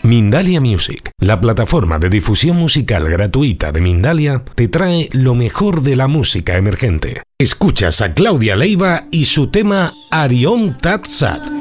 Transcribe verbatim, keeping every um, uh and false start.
Mindalia Music, la plataforma de difusión musical gratuita de Mindalia, te trae lo mejor de la música emergente. Escuchas a Claudia Leiva y su tema Arión Tat Sat.